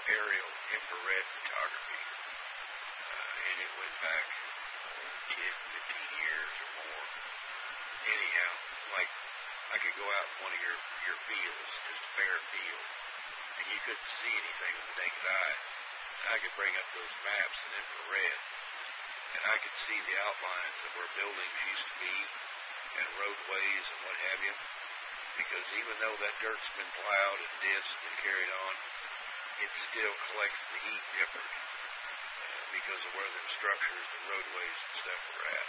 aerial infrared photography, and it went back 10, 15 years or more. Anyhow, like I could go out in one of your fields, just a bare field, and you couldn't see anything with the naked eye. And I could bring up those maps in infrared, and I could see the outlines of where buildings used to be and roadways and what have you. Because even though that dirt's been plowed and disked and carried on, it still collects the heat different because of where the structures, the roadways and stuff were at.